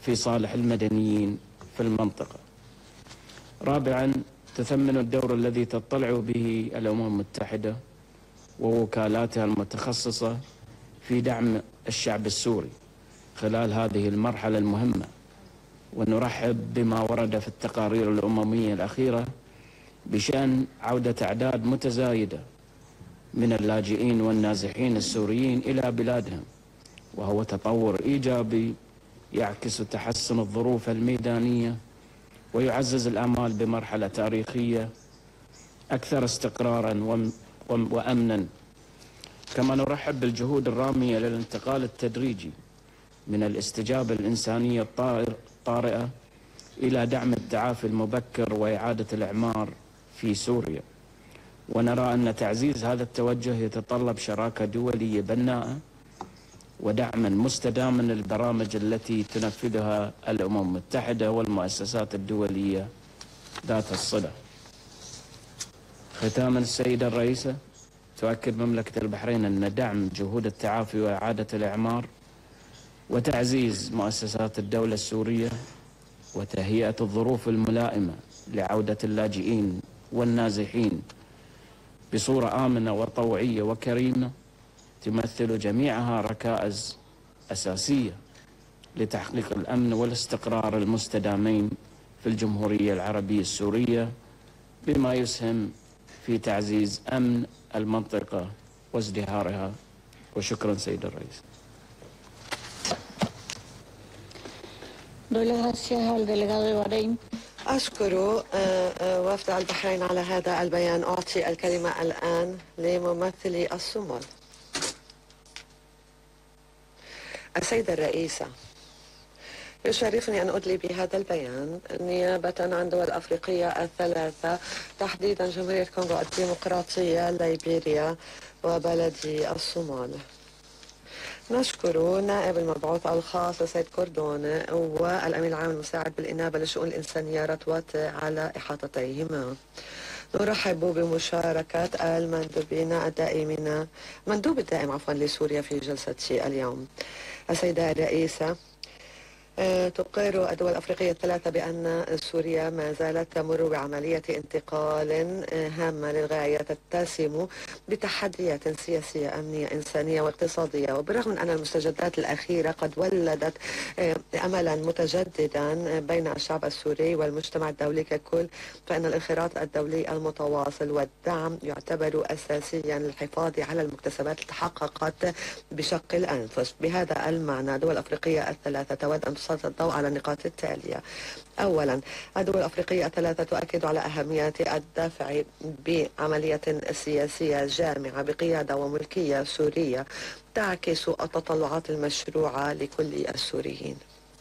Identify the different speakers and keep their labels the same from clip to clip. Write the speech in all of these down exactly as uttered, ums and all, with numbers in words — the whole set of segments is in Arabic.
Speaker 1: في صالح المدنيين في المنطقة. رابعا، تثمن الدور الذي تطلع به الأمم المتحدة ووكالاتها المتخصصة في دعم الشعب السوري خلال هذه المرحلة المهمة، ونرحب بما ورد في التقارير الأممية الأخيرة بشأن عودة أعداد متزايدة من اللاجئين والنازحين السوريين إلى بلادهم، وهو تطور إيجابي يعكس تحسن الظروف الميدانية ويعزز الآمال بمرحلة تاريخية أكثر استقراراً وأمناً. كما نرحب بالجهود الرامية للانتقال التدريجي من الاستجابة الإنسانية الطارئة إلى دعم التعافي المبكر وإعادة الإعمار في سوريا، ونرى أن تعزيز هذا التوجه يتطلب شراكة دولية بناءة ودعما مستداما للبرامج التي تنفذها الأمم المتحدة والمؤسسات الدولية ذات الصلة. ختاما، السيدة الرئيسة، تؤكد مملكة البحرين أن دعم جهود التعافي وإعادة الإعمار وتعزيز مؤسسات الدولة السورية وتهيئة الظروف الملائمة لعودة اللاجئين والنازحين بصورة آمنة وطوعية وكريمة تمثل جميعها ركائز أساسية لتحقيق الأمن والاستقرار المستدامين في الجمهورية العربية السورية، بما يسهم في تعزيز أمن المنطقة وازدهارها. وشكرا سيد الرئيس.
Speaker 2: أشكر وفد البحرين على هذا البيان. أعطي الكلمة الآن لممثلي الصومال. السيدة الرئيسة، يشرفني أن أدلي بهذا البيان نيابة عن دول أفريقية الثلاثة، تحديدا جمهورية كونغو الديمقراطية، ليبيريا، وبلدي الصومال. نشكر نائب المبعوث الخاص سيد كوردون والأمين العام المساعد بالإنابة للشؤون الإنسانية رتوات على إحاطتيهما. نرحب بمشاركة المندوبين الدائمين مندوب الدائم عفوا لسوريا في جلسة اليوم. السيدة الرئيسة، تقر الدول الأفريقية الثلاثة بأن سوريا ما زالت تمر بعملية انتقال هامة للغاية تتسم بتحديات سياسية أمنية إنسانية واقتصادية، وبالرغم من أن المستجدات الأخيرة قد ولدت أملا متجددا بين الشعب السوري والمجتمع الدولي ككل، فإن الانخراط الدولي المتواصل والدعم يعتبر أساسيا للحفاظ على المكتسبات التي تحققت بشق الأنفس. بهذا المعنى الدول الأفريقية الثلاثة تود أن تسلط الضوء على النقاط التالية. أولا، الدول الأفريقية الثلاثة تؤكد على أهمية الدفع بعملية سياسية جامعة بقيادة وملكية سورية تعكس التطلعات المشروعة لكل السوريين.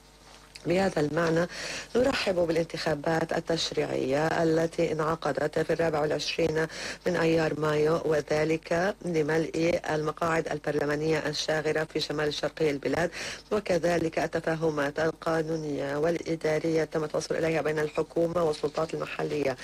Speaker 2: بهذا المعنى نرحب بالانتخابات التشريعية التي انعقدت في الرابع والعشرين من أيار مايو، وذلك لملء المقاعد البرلمانية الشاغرة في شمال الشرقي البلاد، وكذلك التفاهمات القانونية والإدارية تم التوصل إليها بين الحكومة والسلطات المحلية.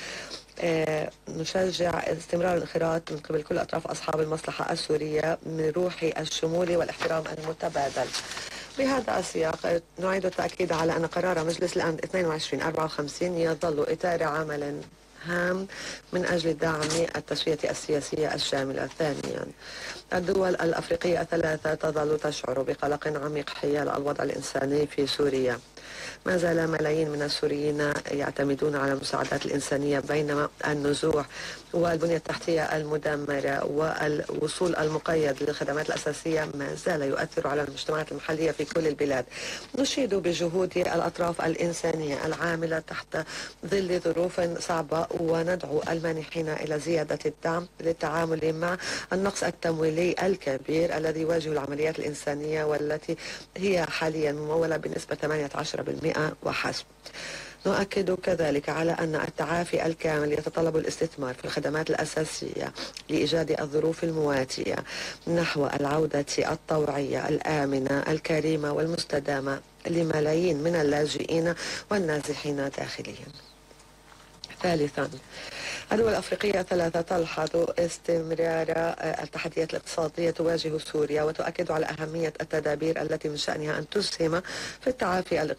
Speaker 2: آه نشجع استمرار الانخراط من قبل كل أطراف أصحاب المصلحة السورية من روح الشمول والاحترام المتبادل. بهذا السياق نعيد التأكيد على أن قرار مجلس الأمن اثنين وعشرين أربعة وخمسين يظل إطار عمل هام من أجل دعم التسوية السياسية الشاملة. ثانيا، الدول الأفريقية الثلاثة تظل تشعر بقلق عميق حيال الوضع الإنساني في سوريا. ما زال ملايين من السوريين يعتمدون على المساعدات الإنسانية، بينما النزوح والبنية التحتية المدمرة والوصول المقيد للخدمات الأساسية ما زال يؤثر على المجتمعات المحلية في كل البلاد. نشيد بجهود الأطراف الإنسانية العاملة تحت ظل ظروف صعبة، وندعو المانحين إلى زيادة الدعم للتعامل مع النقص التمويلي الكبير الذي يواجه العمليات الإنسانية، والتي هي حاليا ممولة بنسبة ثمانية عشر بالمئة وحسب. نؤكد كذلك على أن التعافي الكامل يتطلب الاستثمار في الخدمات الأساسية لإيجاد الظروف المواتية نحو العودة الطوعية الآمنة الكريمة والمستدامة لملايين من اللاجئين والنازحين داخليا. ثالثا، الدول الأفريقية الثلاثة تلحظ استمرار التحديات الاقتصادية تواجه سوريا، وتؤكد على أهمية التدابير التي من شأنها أن تسهم في التعافي